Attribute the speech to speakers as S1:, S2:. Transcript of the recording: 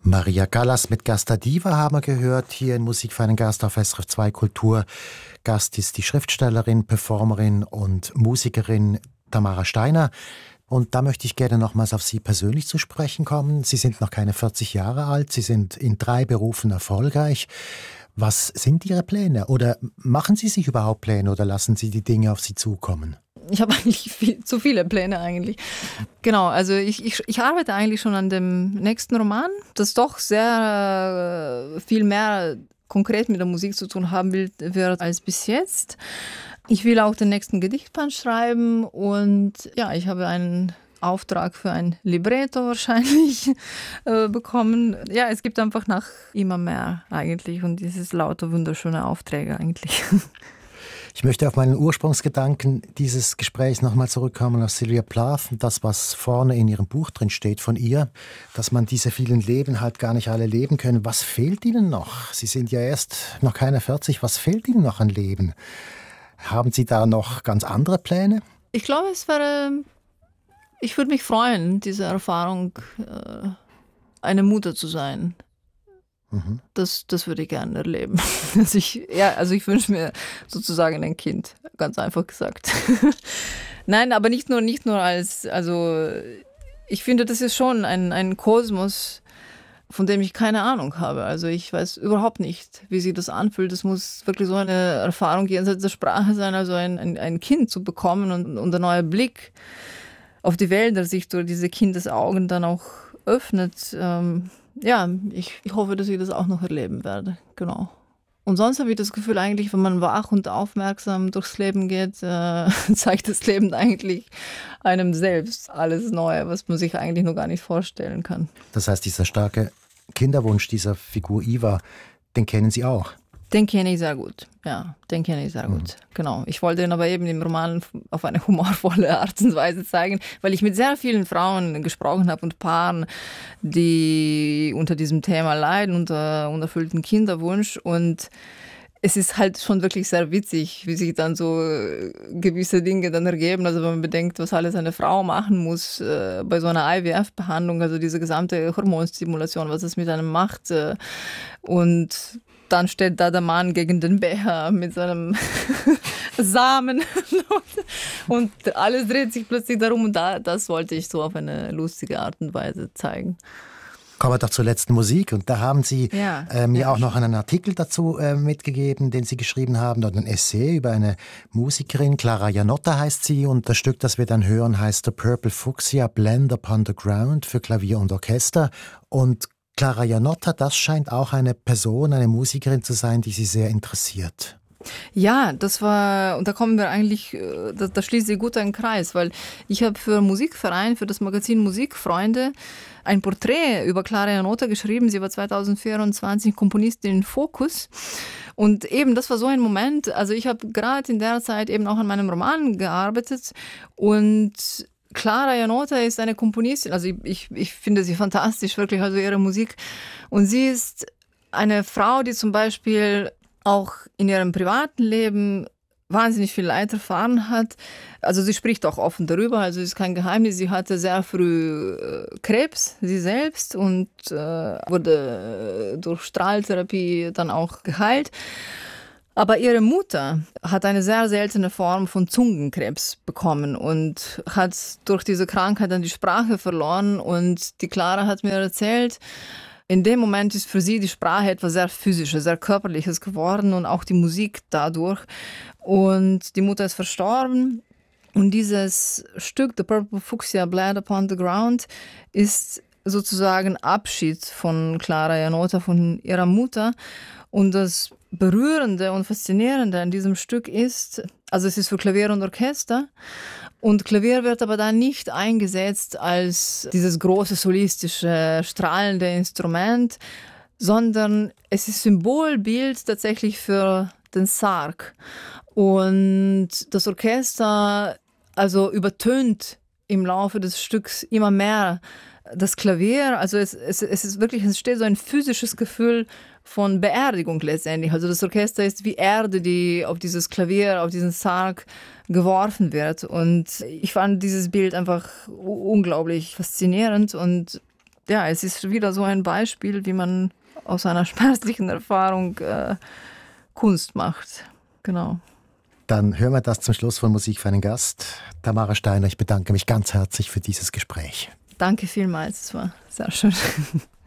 S1: Maria Callas mit Gasta Diva haben wir gehört, hier in Musik für einen Gast auf SRF 2 Kultur. Gast ist die Schriftstellerin, Performerin und Musikerin Tamara Steiner. Und da möchte ich gerne nochmals auf Sie persönlich zu sprechen kommen. Sie sind noch keine 40 Jahre alt, Sie sind in 3 Berufen erfolgreich. Was sind Ihre Pläne? Oder machen Sie sich überhaupt Pläne oder lassen Sie die Dinge auf Sie zukommen?
S2: Ich habe eigentlich zu viele Pläne eigentlich. Genau, also ich arbeite eigentlich schon an dem nächsten Roman, das doch sehr viel mehr konkret mit der Musik zu tun haben wird als bis jetzt. Ich will auch den nächsten Gedichtband schreiben und ja, ich habe einen Auftrag für ein Libretto wahrscheinlich bekommen. Ja, es gibt einfach nach immer mehr eigentlich und dieses lauter wunderschöne Aufträge eigentlich.
S1: Ich möchte auf meinen Ursprungsgedanken dieses Gesprächs nochmal zurückkommen auf Sylvia Plath und das, was vorne in Ihrem Buch drin steht von ihr, dass man diese vielen Leben halt gar nicht alle leben können. Was fehlt Ihnen noch? Sie sind ja erst noch keine 40. Was fehlt Ihnen noch an Leben? Haben Sie da noch ganz andere Pläne?
S2: Ich glaube, ich würde mich freuen, diese Erfahrung, eine Mutter zu sein. Das würde ich gerne erleben. Also ich wünsche mir sozusagen ein Kind, ganz einfach gesagt. Nein, aber nicht nur also ich finde, das ist schon ein Kosmos, von dem ich keine Ahnung habe. Also ich weiß überhaupt nicht, wie sich das anfühlt. Es muss wirklich so eine Erfahrung jenseits der Sprache sein, also ein Kind zu bekommen und ein neuer Blick auf die Welt, der sich durch diese Kindesaugen dann auch öffnet. Ja, ich hoffe, dass ich das auch noch erleben werde, genau. Und sonst habe ich das Gefühl eigentlich, wenn man wach und aufmerksam durchs Leben geht, zeigt das Leben eigentlich einem selbst alles Neue, was man sich eigentlich noch gar nicht vorstellen kann.
S1: Das heißt, dieser starke Kinderwunsch dieser Figur Iva, den kennen Sie auch?
S2: Den kenne ich sehr gut, ja, den kenne ich sehr gut, genau. Ich wollte ihn aber eben im Roman auf eine humorvolle Art und Weise zeigen, weil ich mit sehr vielen Frauen gesprochen habe und Paaren, die unter diesem Thema leiden, unter unerfüllten Kinderwunsch, und es ist halt schon wirklich sehr witzig, wie sich dann so gewisse Dinge dann ergeben. Also wenn man bedenkt, was alles eine Frau machen muss bei so einer IVF-Behandlung, also diese gesamte Hormonstimulation, was es mit einem macht, und dann steht da der Mann gegen den Bär mit seinem Samen und alles dreht sich plötzlich darum, und das wollte ich so auf eine lustige Art und Weise zeigen.
S1: Kommen wir doch zur letzten Musik, und da haben Sie mir auch noch einen Artikel dazu mitgegeben, den Sie geschrieben haben, oder ein Essay über eine Musikerin, Clara Janotta heißt sie, und das Stück, das wir dann hören, heißt The Purple Fuchsia Blend Upon the Ground für Klavier und Orchester. Und Clara Janotta, das scheint auch eine Person, eine Musikerin zu sein, die Sie sehr interessiert.
S2: Ja, das war, und da kommen wir eigentlich, da schließt sich gut einen Kreis, weil ich habe für Musikverein, für das Magazin Musikfreunde, ein Porträt über Clara Janotta geschrieben. Sie war 2024 Komponistin in Fokus. Und eben, das war so ein Moment, also ich habe gerade in der Zeit eben auch an meinem Roman gearbeitet, und Clara Janotta ist eine Komponistin, also ich finde sie fantastisch, wirklich, also ihre Musik. Und sie ist eine Frau, die zum Beispiel auch in ihrem privaten Leben wahnsinnig viel Leid erfahren hat. Also sie spricht auch offen darüber, also es ist kein Geheimnis. Sie hatte sehr früh Krebs, sie selbst, und wurde durch Strahltherapie dann auch geheilt. Aber ihre Mutter hat eine sehr seltene Form von Zungenkrebs bekommen und hat durch diese Krankheit dann die Sprache verloren. Und die Clara hat mir erzählt, in dem Moment ist für sie die Sprache etwas sehr Physisches, sehr Körperliches geworden, und auch die Musik dadurch. Und die Mutter ist verstorben. Und dieses Stück, The Purple Fuchsia Bled Upon the Ground, ist sozusagen Abschied von Clara Janotta, von ihrer Mutter. Und das Berührende und Faszinierende an diesem Stück ist, also es ist für Klavier und Orchester, und Klavier wird aber dann nicht eingesetzt als dieses große solistische, strahlende Instrument, sondern es ist Symbolbild tatsächlich für den Sarg. Und das Orchester also übertönt im Laufe des Stücks immer mehr das Klavier. Also es ist wirklich, es entsteht so ein physisches Gefühl von Beerdigung letztendlich. Also das Orchester ist wie Erde, die auf dieses Klavier, auf diesen Sarg geworfen wird. Und ich fand dieses Bild einfach unglaublich faszinierend. Und ja, es ist wieder so ein Beispiel, wie man aus einer schmerzlichen Erfahrung Kunst macht. Genau.
S1: Dann hören wir das zum Schluss von Musik für einen Gast. Tamara Steiner, ich bedanke mich ganz herzlich für dieses Gespräch.
S2: Danke vielmals, es war sehr schön.